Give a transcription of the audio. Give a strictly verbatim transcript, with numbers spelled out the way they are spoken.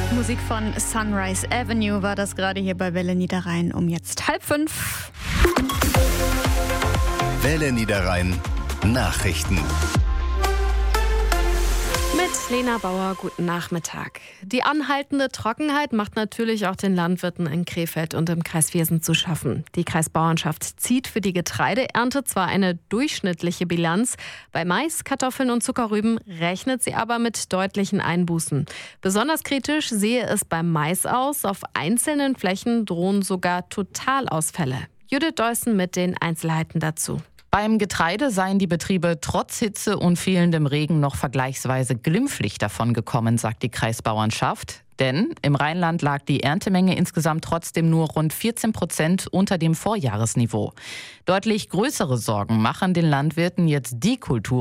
Musik von Sunrise Avenue war das gerade hier bei Welle Niederrhein um jetzt halb fünf. Welle Niederrhein Nachrichten. Mit Lena Bauer, guten Nachmittag. Die anhaltende Trockenheit macht natürlich auch den Landwirten in Krefeld und im Kreis Viersen zu schaffen. Die Kreisbauernschaft zieht für die Getreideernte zwar eine durchschnittliche Bilanz, bei Mais, Kartoffeln und Zuckerrüben rechnet sie aber mit deutlichen Einbußen. Besonders kritisch sehe es beim Mais aus, auf einzelnen Flächen drohen sogar Totalausfälle. Judith Deussen mit den Einzelheiten dazu. Beim Getreide seien die Betriebe trotz Hitze und fehlendem Regen noch vergleichsweise glimpflich davon gekommen, sagt die Kreisbauernschaft. Denn im Rheinland lag die Erntemenge insgesamt trotzdem nur rund vierzehn Prozent unter dem Vorjahresniveau. Deutlich größere Sorgen machen den Landwirten jetzt die Kultur